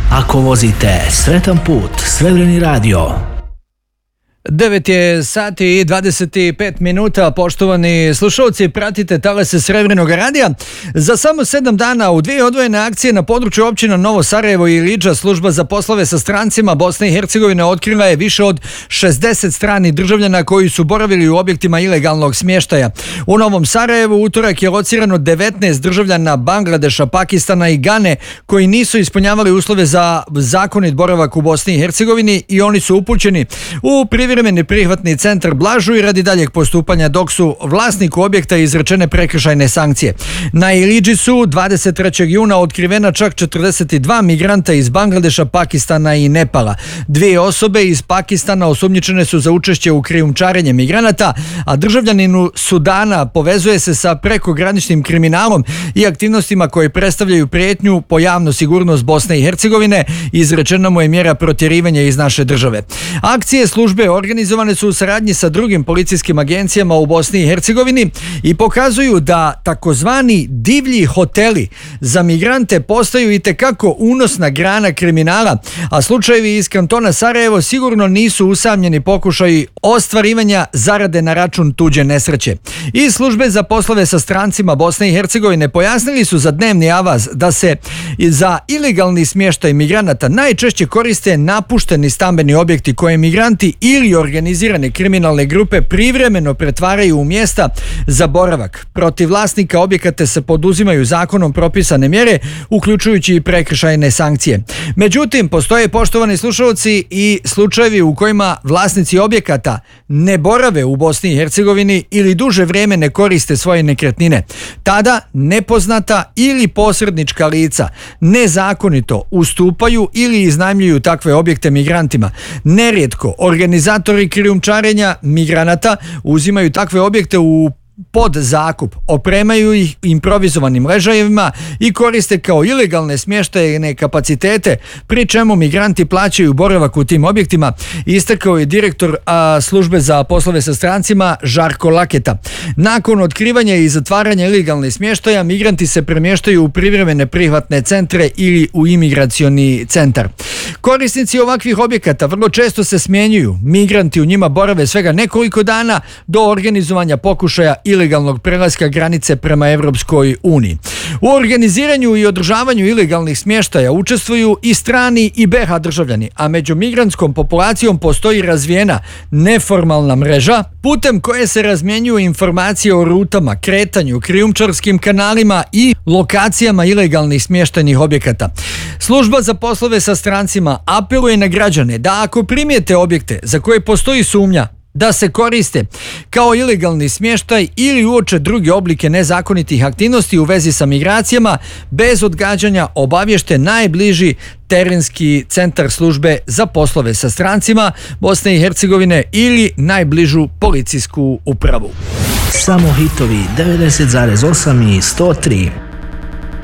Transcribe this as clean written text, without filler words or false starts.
Ako vozite, sretan put, Srebreni radio. 9 je sati i 25 minuta, poštovani slušalci, pratite talase Srebrenog radija. Za samo 7 dana u 2 odvojene akcije na području općina Novo Sarajevo i Iliđa služba za poslove sa strancima Bosne i Hercegovine otkrila je više od 60 stranih državljana koji su boravili u objektima ilegalnog smještaja. U Novom Sarajevu utorak je locirano 19 državljana Bangladeša, Pakistana i Gane koji nisu ispunjavali uslove za zakonit boravak u Bosni i Hercegovini i oni su upućeni u privremeni prihvatni centar Blažu i radi daljeg postupanja, dok su vlasniku objekta izrečene prekršajne sankcije. Na Iliđi su 23. juna otkrivena čak 42 migranta iz Bangladeša, Pakistana i Nepala. 2 osobe iz Pakistana osumnjičene su za učešće u krijumčarenje migranata, a državljaninu Sudana povezuje se sa prekograničnim kriminalom i aktivnostima koje predstavljaju prijetnju po javnu sigurnost Bosne i Hercegovine. Izrečena mu je mjera protjerivanja iz naše države. Akcije službe organizovane su u saradnji sa drugim policijskim agencijama u Bosni i Hercegovini i pokazuju da takozvani divlji hoteli za migrante postaju itekako unosna grana kriminala, a slučajevi iz kantona Sarajevo sigurno nisu usamljeni pokušaji ostvarivanja zarade na račun tuđe nesreće. Iz službe za poslove sa strancima Bosne i Hercegovine pojasnili su za dnevni avaz da se za ilegalni smještaj migranata najčešće koriste napušteni stambeni objekti koje migranti ili organizirane kriminalne grupe privremeno pretvaraju u mjesta za boravak. Protiv vlasnika objekata se poduzimaju zakonom propisane mjere, uključujući i prekršajne sankcije. Međutim, postoje, poštovani slušalci, i slučajevi u kojima vlasnici objekata ne borave u Bosni i Hercegovini ili duže vrijeme ne koriste svoje nekretnine. Tada nepoznata ili posrednička lica nezakonito ustupaju ili iznajmljuju takve objekte migrantima. Nerijetko organizatori krijumčarenja migranata uzimaju takve objekte u pod zakup, opremaju ih improvizovanim ležajevima i koriste kao ilegalne smještajne kapacitete, pri čemu migranti plaćaju boravak u tim objektima, istakao je direktor službe za poslove sa strancima Žarko Laketa. Nakon otkrivanja i zatvaranja ilegalnih smještaja, migranti se premještaju u privremene prihvatne centre ili u imigracioni centar. Korisnici ovakvih objekata vrlo često se smjenjuju. Migranti u njima borave svega nekoliko dana do organizovanja pokušaja ilegalnog prelaska granice prema Evropskoj uniji. U organiziranju i održavanju ilegalnih smještaja učestvuju i strani i BiH državljani, a među migrantskom populacijom postoji razvijena neformalna mreža putem koje se razmjenjuju informacije o rutama, kretanju, krijumčarskim kanalima i lokacijama ilegalnih smještajnih objekata. Služba za poslove sa strancima apeluje na građane da ako primijete objekte za koje postoji sumnja da se koriste kao ilegalni smještaj ili uoče druge oblike nezakonitih aktivnosti u vezi sa migracijama, bez odgađanja obavješte najbliži terenski centar službe za poslove sa strancima Bosne i Hercegovine ili najbližu policijsku upravu. Samo hitovi 90,8 i 103.